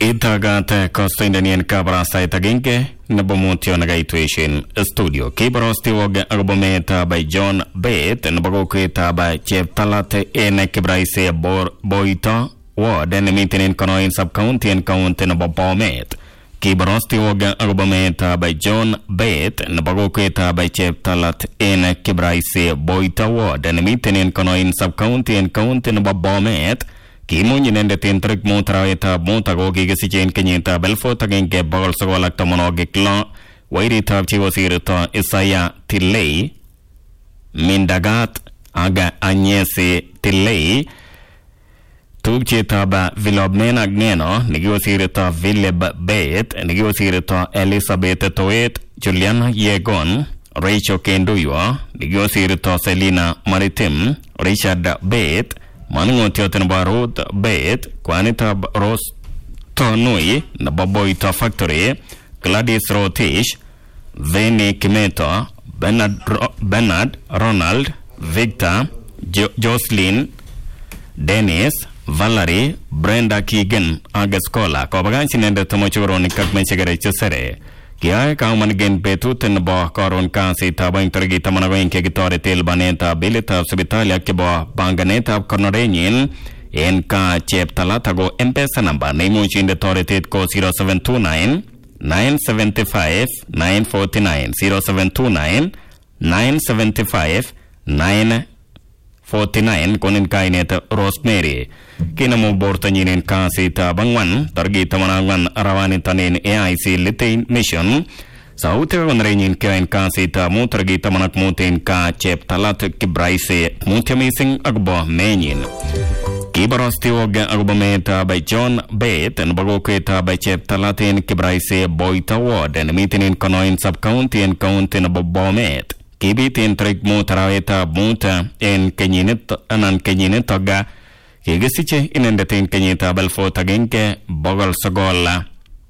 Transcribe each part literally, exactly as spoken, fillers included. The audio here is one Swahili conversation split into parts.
Itagate Costindanian Cabra Saitaginke, Nabomutio Nagaituation Studio. Kibarosti Woga Arbometa by John Bate and Bagoketa by Chef Talate in Kibraise Bor Boita, Ward and meeting in Conoin Subcounty and County Nabomet. Kibarosti Woga Arbometa by John Bate and Bagoketa by Chef Talat in Kibraise Boita, Ward and meeting in Conoin Subcounty and County Nabomet. Kimun yinende tintrik mutra eta mutago gigasijen kenyenta belfo tagenke bagol sogolak tamonogi klan wairi tabchi wasirita Isaya Tilei Mindagat aga anyesi Tilei tubchi taba vilobnena gneno nigi wasirita Vileb Bet nigi wasirita Elizabeth Toet Juliana Yegon Rachel Kenduywa nigi wasirita Selina Maritim Richard Bet Maningo Tioten Barot Bet, Quanita Ros Tonui, Nababoita Factory, Gladys Rotish, Veni Kimeto, Bernard, Bernard, Ronald, Victor, jo- Jocelyn, Dennis, Valerie, Brenda Keegan, Agascola, Cobagansin and the Tomochuroni Kakmechegare Cesare. Kia Kauman again Petut and Bo Coron Kansi Tabain Targita Managain Kegitore Tilbaneta Bilita Subitalia Kibo Banganeta Cornorenin and Ka Chep Talatago M-Pesa number name in the Torreted Co zero seven two nine nine seven five nine four nine zero seven two nine nine seven five nine four nine Konin Kainet Rosemary Kinamo Bortanyin Kasi Tabangwan Targita Managan Arawani Tanin A I C Litain Mission Sauter on Rainin Kain Kasi Tamu Targita Manak Mutin Ka Chep Talat Kibraise Mutamising Agbo Menin Kibarosti Woga Agbometa by John Bate and Bagoketa by Chep Talatin Kibraise Boita Ward and meeting in Conoin Subcounty and County Nabomet Kibit in Trick Mutaraweta Muta in Kenyinit Anan Kenyinitoga Kigisiche in endetin Kenyita Belfo Tagenke Bogol Sogola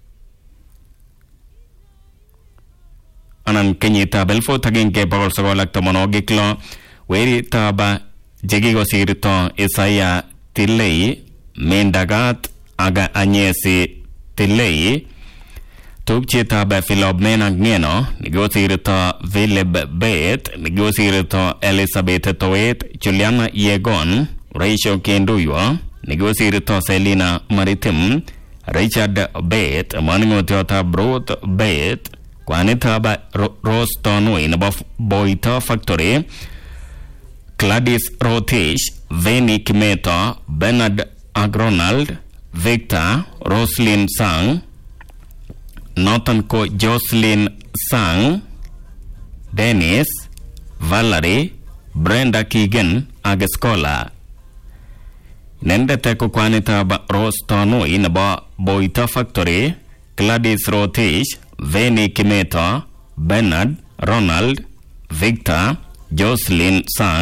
Anan Kenyita Belfo Tagenke Bogol Sogola Tomonogiklo Weri Taba Jegigo Sirito Isaya Tilei Mendagat Aga Anyesi Tilei Tubchita ba Philomena Gneno, Negosirito Vileb Bet, Negosirito Elizabeth Toet, Juliana Yegon, Rachel Kenduywa, Negosirito Selina Maritim, Richard Bet, Manimo Toyota Broad Bet, Quanita ba Rostono in above Boita Factory, Gladys Rotish, Veni Kimeto, Bernard Agronald, Victor, Roslyn Sang, Norton Ko Jocelyn Sang, Dennis, Valerie, Brenda Keegan, Agascola. Nende teko kwanita ba Rostono in ba Boita Factory, Gladys Rotish, Veni Kimeto, Bernard, Ronald, Victor, Jocelyn Sang,